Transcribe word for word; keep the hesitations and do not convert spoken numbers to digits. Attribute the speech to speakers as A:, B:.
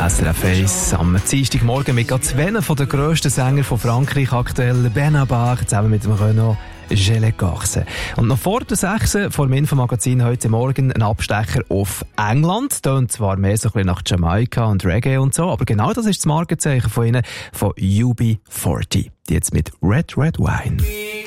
A: S R F eins am Dienstagmorgen mit zwei von den grössten Sängern von Frankreich aktuell, Benabar, zusammen mit dem Renaud Gélé Garce. Und noch vor der sechs vor dem Infomagazin heute Morgen ein Abstecher auf England. Tönt zwar mehr so ein bisschen nach Jamaika und Reggae und so, aber genau das ist das Markenzeichen von ihnen, von U B vierzig. Die jetzt mit Red Red Wine.